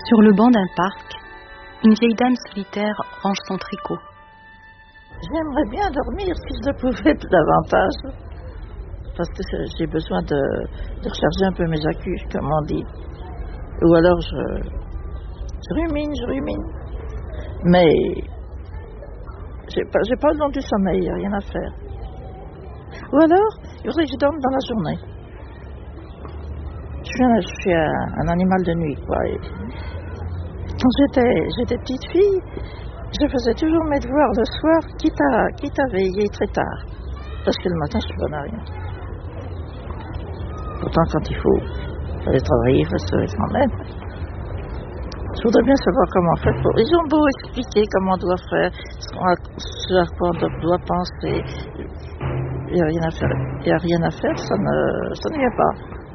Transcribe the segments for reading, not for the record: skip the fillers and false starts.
Sur le banc d'un parc, une vieille dame solitaire range son tricot. J'aimerais bien dormir si je le pouvais davantage, parce que j'ai besoin de recharger un peu mes accus, comme on dit. Ou alors je rumine. Mais j'ai pas le don du sommeil, y a rien à faire. Ou alors, il faudrait que je dorme dans la journée. Je suis un animal de nuit, quoi. Et quand j'étais petite fille, je faisais toujours mes devoirs le soir, quitte à veiller très tard. Parce que le matin, je suis bonne à rien. Pourtant, quand il faut aller travailler, il faut se lever quand même. Je voudrais bien savoir comment faire. Ils ont beau expliquer comment on doit faire, ce à quoi on doit penser. Il n'y a rien à faire. Il n'y a rien à faire, ça ne vient pas.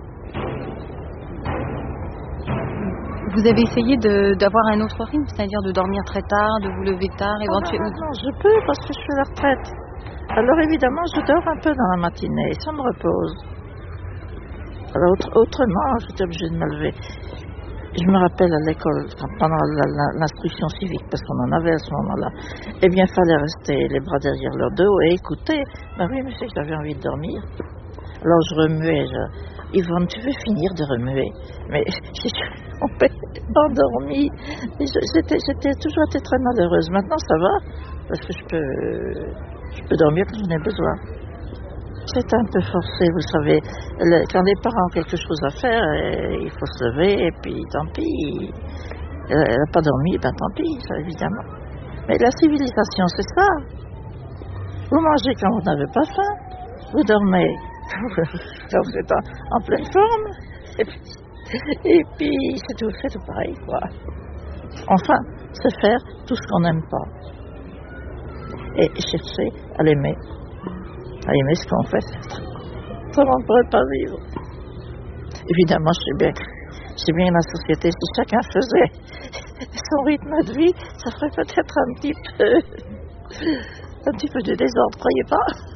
Vous avez essayé d'avoir un autre rythme, c'est-à-dire de dormir très tard, de vous lever tard, éventuellement? Non, je peux parce que je fais la retraite. Alors évidemment, je dors un peu dans la matinée, ça me repose. Alors autrement, j'étais obligée de me lever. Je me rappelle à l'école, pendant l'instruction civique, parce qu'on en avait à ce moment-là, eh bien, il fallait rester les bras derrière leur dos et écouter. Ben oui, mais c'est que j'avais envie de dormir. Alors je remuais. Yvonne, tu veux finir de remuer? Mais je suis endormie. J'étais toujours été très malheureuse. Maintenant, ça va, parce que je peux dormir quand j'en ai besoin. C'est un peu forcé, vous savez. Quand les parents ont quelque chose à faire, il faut se lever, et puis tant pis. Elle n'a pas dormi, ben tant pis, ça, évidemment. Mais la civilisation, c'est ça. Vous mangez quand vous n'avez pas faim. Vous dormez quand vous êtes en pleine forme. Et puis c'est tout pareil, quoi. Enfin, c'est faire tout ce qu'on n'aime pas. Et chercher à l'aimer. À aimer ce qu'on fait. Comment on ne pourrait pas vivre? Évidemment, je sais bien la société, si chacun faisait son rythme de vie, ça ferait peut-être un petit peu de désordre, croyez pas?